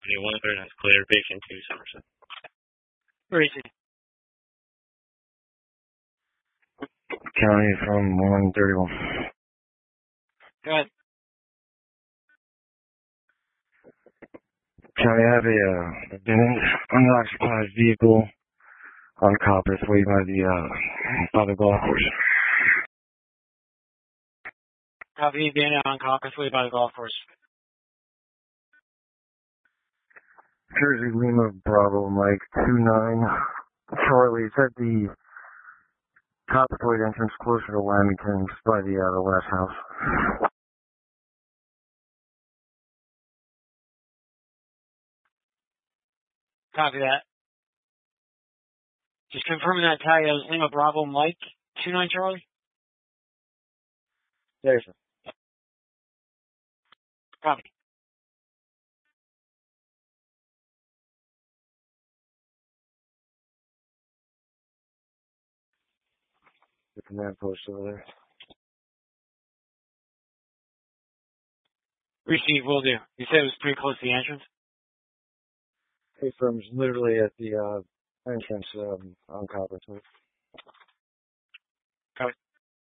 One third is clear, Bacon 2, Somerset. Where is he? County from 131. Go ahead. County, I have a abandoned, unoccupied vehicle on Copperthwaite by the golf course. Copy, abandoned on Copperthwaite by the golf course. Jersey Lima Bravo Mike 29 Charlie. It's at the Copperthwaite entrance closer to Lamington, just by the last house. Copy that. Just confirming that tag. That was Lima Bravo Mike 29 Charlie. Yes, sir. Copy. The command post over there. Receive, will do. You said it was pretty close to the entrance? Hey, firm's literally at the entrance on Copperthwaite.